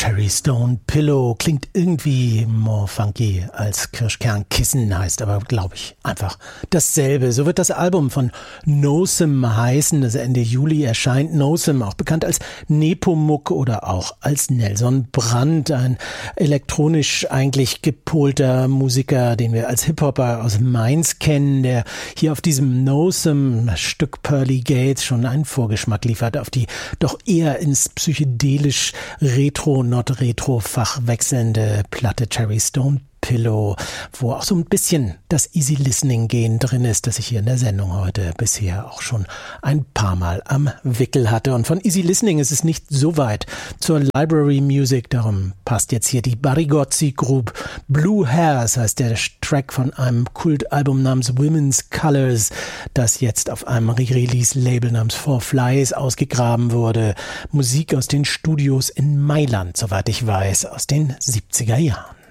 Cherry Stone Pillow klingt irgendwie more funky als Kirschkernkissen, heißt aber, glaube ich, einfach dasselbe. So wird das Album von Nosem heißen, das Ende Juli erscheint. Nosem, auch bekannt als Nepomuk oder auch als Nelson Brandt, ein elektronisch eigentlich gepolter Musiker, den wir als Hip-Hopper aus Mainz kennen, der hier auf diesem Nosem-Stück Pearly Gates schon einen Vorgeschmack liefert auf die doch eher ins psychedelisch Retro-Not-Retro-Fach wechselnde Platte Cherry Stone Pillow, wo auch so ein bisschen das Easy Listening Gehen drin ist, das ich hier in der Sendung heute bisher auch schon ein paar Mal am Wickel hatte. Und von Easy Listening ist es nicht so weit zur Library Music, darum passt jetzt hier die Barigozzi Group. Blue Hairs heißt der Track von einem Kultalbum namens Women's Colors, das jetzt auf einem Re-Release-Label namens Four Flies ausgegraben wurde. Musik aus den Studios in Mailand, soweit ich weiß, aus den 70er Jahren.